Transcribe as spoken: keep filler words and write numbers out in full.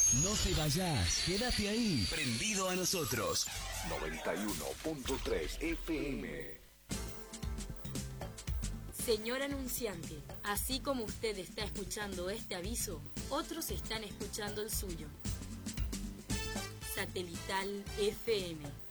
No te vayas, quédate ahí, prendido a nosotros. noventa y uno punto tres F M. Señor anunciante, así como usted está escuchando este aviso, otros están escuchando el suyo. Satelital F M.